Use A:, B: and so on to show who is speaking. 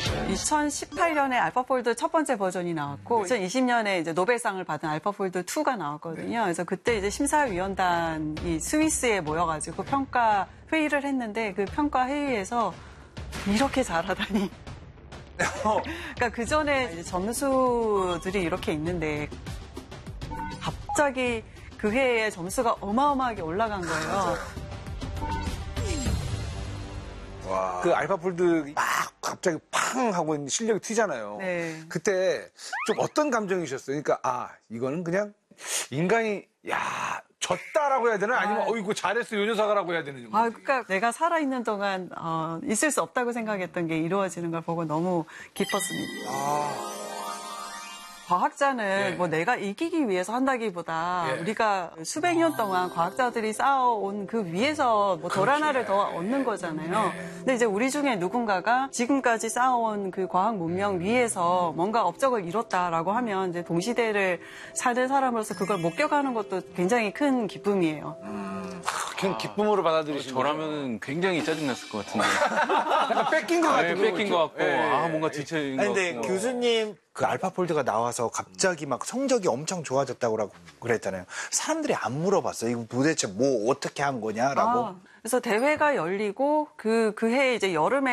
A: 2018년에 알파폴드 첫 번째 버전이 나왔고 2020년에 이제 노벨상을 받은 알파폴드 2가 나왔거든요. 그래서 그때 이제 심사위원단이 스위스에 모여가지고 평가 회의를 했는데 그 평가 회의에서 이렇게 잘하다니. 그러니까 그 전에 점수들이 이렇게 있는데 갑자기 그 해에 점수가 어마어마하게 올라간 거예요.
B: 와. 그 알파폴드 막 갑자기 팡 하고 실력이 튀잖아요.
A: 네.
B: 그때 좀 어떤 감정이셨어요? 그러니까 이거는 그냥 인간이 졌다라고 해야 되나? 아니면 이거 잘했어 요 녀석아라고 해야 되는 건지.
A: 그러니까 내가 살아있는 동안 있을 수 없다고 생각했던 게 이루어지는 걸 보고 너무 기뻤습니다. 과학자는 뭐 내가 이기기 위해서 한다기보다 우리가 수백 년 동안 과학자들이 쌓아온 그 위에서 뭐 돌 하나를 더 얻는 거잖아요. 근데 이제 우리 중에 누군가가 지금까지 쌓아온 그 과학 문명 위에서 뭔가 업적을 이뤘다라고 하면 이제 동시대를 사는 사람으로서 그걸 목격하는 것도 굉장히 큰 기쁨이에요.
B: 그냥 기쁨으로 받아들이시는
C: 저라면 굉장히 짜증났을 것 같은데.
B: 약간 뺏긴 것 같아요.
C: 뺏긴 것 같고, 뭔가 뒤처진 것 같고.
D: 근데 교수님 그 알파폴드가 나와서 갑자기 막 성적이 엄청 좋아졌다고 그랬잖아요. 사람들이 안 물어봤어요. 이거 도대체 뭐 어떻게 한 거냐라고.
A: 그래서 대회가 열리고 그 해에 이제 여름에